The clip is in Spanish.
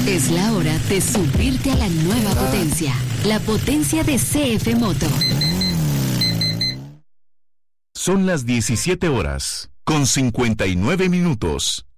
Es la hora de subirte a la nueva potencia, la potencia de CF Moto. Son las 17 horas, con 59 minutos.